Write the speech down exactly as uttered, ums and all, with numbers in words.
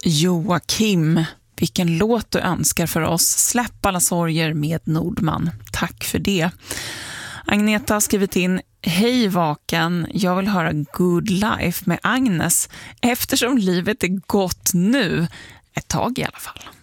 Joakim, vilken låt du önskar för oss. Släpp alla sorger med Nordman. Tack för det. Agneta har skrivit in: hej Vaken, jag vill höra Good Life med Agnes eftersom livet är gott nu. Ett tag i alla fall.